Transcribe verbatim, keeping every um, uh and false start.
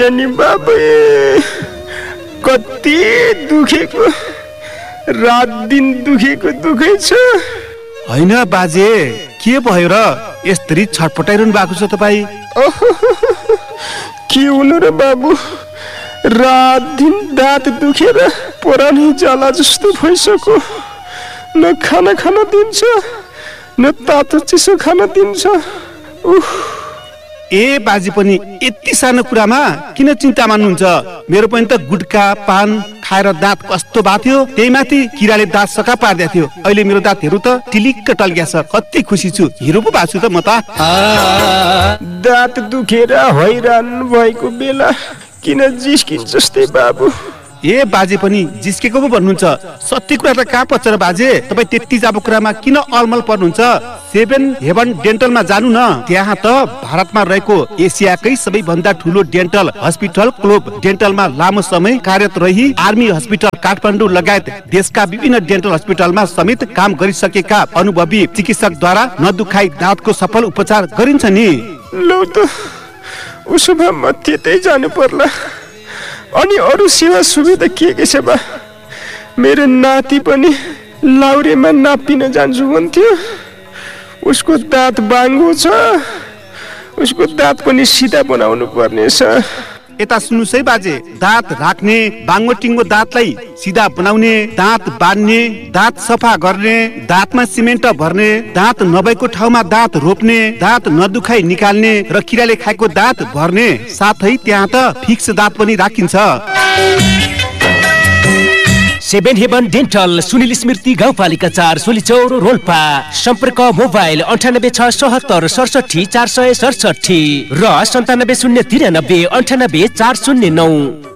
अनि बाबु कति दुखेको रात दिन दुखेको दुखै छ। होइन बाजे के भयो र यसरी छटपटाइरहनु भएको छ तपाईँ? के हुनु र बाबु, रात दिन दाँत दुखेर परानी जाला जस्तो भइसक्यो। न खाना खान दिन्छ न तातो चिसो खान दिन्छ। उफ। ए बाजे पनि यति सानो कुरामा किन चिन्ता मान्नुहुन्छ? मेरो पनि त गुटखा पान खाएर दाँत कस्तो भएको थियो, त्यही माथि किराले दाँत सका पार्दै थियो। अहिले मेरो दाँत हेरु त टिलिक्क टल्क्या छ। कति खुसी छु, हिरो पो भएको छु त म त। दाँत दुखेर हैरान भएको बेला किन जिस्किन्छ जस्तै बाबु? ए बाजे पनि जिस्केको पो भन्नुहुन्छ? सत्य कुरा त कहाँ पर्छ र बाजे? तपाईँ त्यति जाबो कुरामा किन अलमल पर्नुहुन्छ? सेभेन हेभन डेन्टलमा जानु न। त्यहाँ त भारतमा रहेको एसियाकै सबैभन्दा ठुलो डेन्टल हस्पिटल क्लोब डेन्टलमा लामो समय कार्यरत रही आर्मी हस्पिटल काठमाडौँ लगायत देशका विभिन्न डेन्टल हस्पिटलमा समेत काम गरिसकेका अनुभवी चिकित्सकद्वारा नदुखाई दाँतको सफल उपचार गरिन्छ नि। लौ त उसो भए म त्यतै जानु पर्ला। अनि अरू सेवा सुविधा के के छ बा? मेरो नाति पनि लाउरेमा नापिन जान्छु भन्थ्यो। उसको दाँत बाङ्गो छ, उसको दाँत पनि सिधा बनाउनु पर्नेछ। यता सुन्नुस् है बाजे, दाँत राख्ने, बाङ्गो टिङ्गो दाँतलाई सिधा बनाउने, दाँत बान्ने, दाँत सफा गर्ने, दाँतमा सिमेन्ट भर्ने, दाँत नभएको ठाउँमा दाँत रोप्ने, दाँत नदुखाई निकाल्ने र किराले खाएको दाँत भर्ने, साथै त्यहाँ त फिक्स दाँत पनि राखिन्छ। सेभेन हेभन डेन्टल, सुनिल स्मृति गाउँपालिका चार, सोलीचौर, रोल्पा। सम्पर्क मोबाइल अन्ठानब्बे छ सहत्तर सडसठी चार सय सडसठी र सन्तानब्बे शून्य तिरानब्बे अन्ठानब्बे चार शून्य नौ।